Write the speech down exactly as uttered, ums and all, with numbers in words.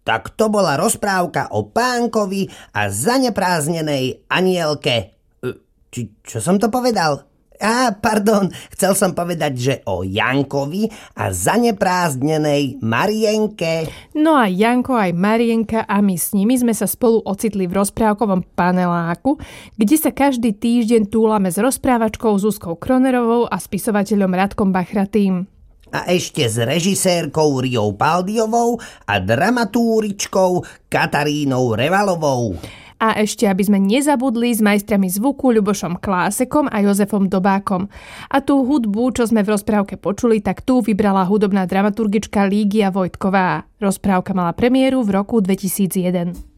Tak to bola rozprávka o pánkovi a zanepráznenej anielke. Či, čo som to povedal? Á, pardon, chcel som povedať, že o Jankovi a zaneprázdnenej Marienke. No a Janko aj Marienka a my s nimi sme sa spolu ocitli v rozprávkovom paneláku, kde sa každý týždeň túlame s rozprávačkou Zuzkou Kronerovou a spisovateľom Radkom Bachratým. A ešte s režisérkou Riou Paldiovou a dramatúričkou Katarínou Revalovou. A ešte, aby sme nezabudli, s majstrami zvuku Ľubošom Klásekom a Jozefom Dobákom. A tú hudbu, čo sme v rozprávke počuli, tak tu vybrala hudobná dramaturgička Lígia Vojtková. Rozprávka mala premiéru v roku dvetisícjeden.